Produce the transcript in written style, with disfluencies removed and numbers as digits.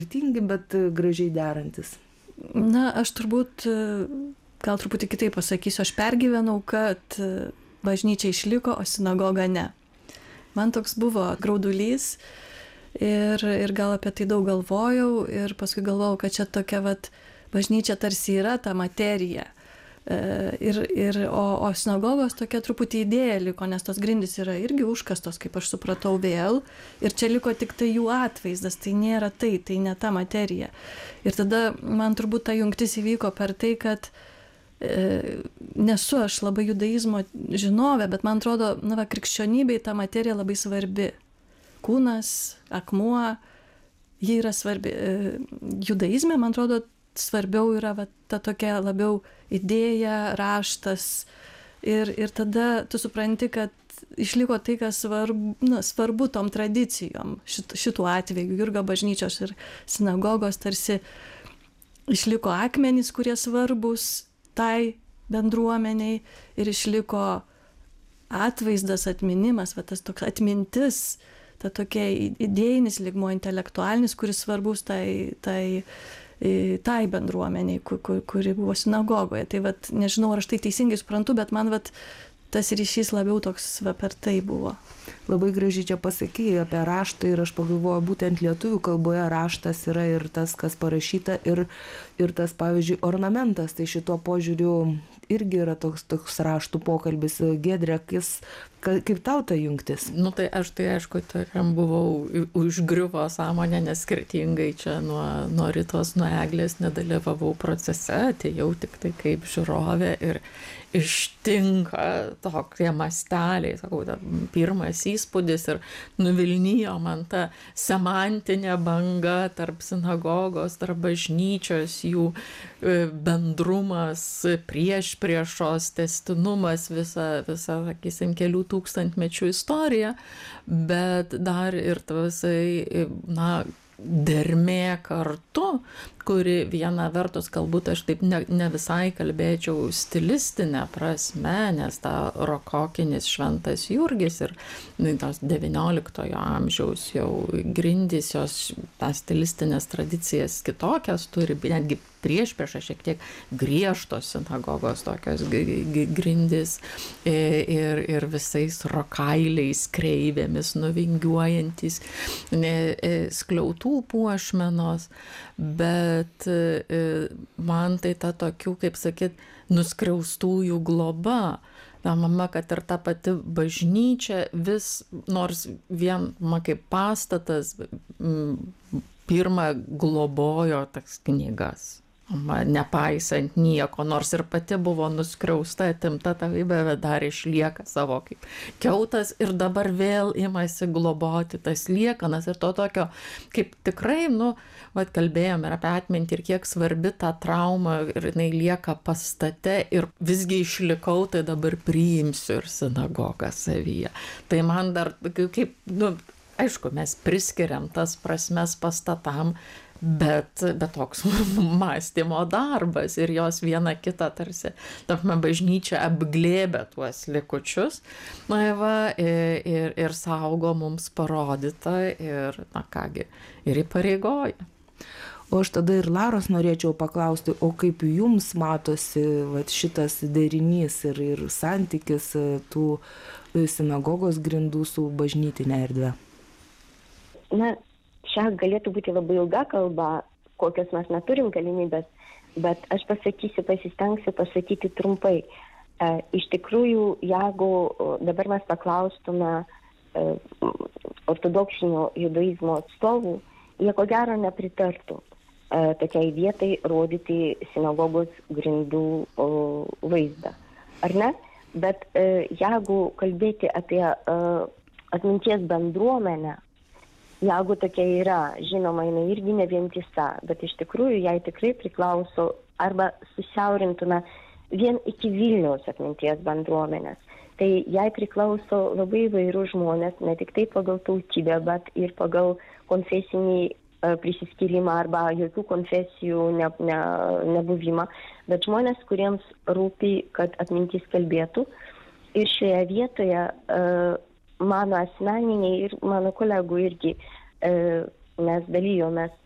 skirtingi, bet gražiai derantis. Na, aš turbūt gal truputį kitaip pasakysiu, aš pergyvenau, kad bažnyčia išliko, o sinagoga ne. Man toks buvo graudulys ir gal apie tai daug galvojau ir paskui galvojau, kad čia tokia bažnyčia tarsi yra ta materija. O sinagogos tokia truputį idėja liko, nes tos grindys yra irgi užkastos, kaip aš supratau vėl, ir čia liko tik tai jų atvaizdas, tai nėra tai ne ta materija. Ir tada man turbūt ta jungtis įvyko per tai, kad nesu aš labai judaizmo žinovė, bet man atrodo, krikščionybei ta materija labai svarbi. Kūnas, akmuo, ji yra svarbi. Judaizme, man atrodo, svarbiau yra ta tokia labiau idėja, raštas. Ir tada tu supranti, kad išliko tai, kas svarbu tom tradicijom. Šitų atveju Jurgio bažnyčios ir sinagogos tarsi išliko akmenys, kurie svarbus tai bendruomeniai, ir išliko atvaizdas, atminimas, tas toks atmintis, ta tokia idėjinis lygmuo, intelektualinis, kuris svarbus tai bendruomeniai, kuri buvo sinagogoje. Tai nežinau, ar aš tai teisingai suprantu, bet man tas ryšys labiau toks per tai buvo. Labai gražiai čia pasakėjai apie raštą ir aš pagalvoju, būtent lietuvių kalboje raštas yra ir tas, kas parašyta, ir tas, pavyzdžiui, ornamentas. Tai šituo požiūriu irgi yra toks raštų pokalbis. Giedre, kaip tau ta jungtis? Tai aš aišku, tokiam buvau užgriuvo sąmonę, nes skirtingai čia nuo Ritos, nuo Eglės nedalyvavau procese, atėjau tik tai kaip žiūrovė ir ištinka tokie masteliai, sakau, pirmas įspūdis ir nuvilnijo man ta semantinė banga tarp sinagogos, tarp bažnyčios, jų bendrumas, priešos, tęstinumas, visa, sakysim, kelių tūkstantmečių istorija, bet dar ir visai, dermė kartu, kuri viena vertus, galbūt aš taip ne visai kalbėčiau stilistinę prasme, nes ta rokokinis šventas Jurgis ir tos 19 amžiaus jau grindys, jos tas stilistinės tradicijas kitokias turi, netgi priešpriešą šiek tiek griežtos sinagogos tokios grindys ir visais rokailiais, kreivėmis, nuvingiuojantis, skliautų puošmenos, bet man tai ta tokių, kaip sakyt, nuskriaustųjų globa. Mama, kad ir ta pati bažnyčia vis, nors vien kaip pastatas, pirmą globojo tas knygas, nepaisant nieko, nors ir pati buvo nuskriausta, atimta tavybė, bet dar išlieka savo kaip kiautas ir dabar vėl imasi globoti tas liekanas ir to tokio, kaip tikrai, kalbėjom ir apie atmintį ir kiek svarbi ta trauma ir jinai lieka pastate ir visgi išlikau, tai dabar priimsiu ir sinagogą savyje. Tai man dar kaip, aišku, mes priskiriam tas prasmes pastatam, bet toks mąstymo darbas ir jos viena kita tarsi, bažnyčia apglėbė tuos likučius, ir saugo mums parodytą ir, kągi, ir įpareigoja. O aš tada ir Laros norėčiau paklausti, o kaip jums matosi šitas derinys ir santykis tų sinagogos grindų su bažnytinė erdvė? Čia galėtų būti labai ilga kalba, kokios mes neturim galimybės, bet aš pasistengsiu pasakyti trumpai. Iš tikrųjų, jeigu dabar mes paklaustume ortodoksinio judaizmo atstovų, jie ko gero nepritartų tokiai vietai rodyti sinagogos grindų vaizdą. Ar ne? Bet jeigu kalbėti apie atminties bendruomenę, jeigu tokia yra, žinoma, jinai irgi ne vientisa, bet iš tikrųjų jai tikrai priklauso arba susiaurintume vien iki Vilniaus atminties bendruomenės. Tai jai priklauso labai įvairių žmonės, ne tik tai pagal tautybę, bet ir pagal konfesinį prisiskyrimą arba jokių konfesijų nebuvimą, bet žmonės, kuriems rūpi, kad atmintis kalbėtų. Ir šioje vietoje mano asmeniniai ir mano kolegų irgi mes dalyjomės